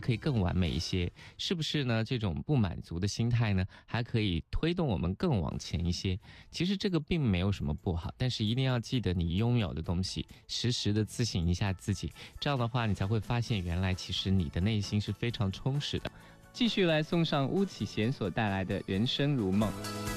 可以更完美一些？是不是呢？这种不满足的心态呢，还可以推动我们更往前一些？其实这个并没有什么不好，但是一定要记得你拥有的东西，时时的自省一下自己，这样的话你才会发现原来其实你的内心是非常充实的。继续来送上巫启贤所带来的人生如梦。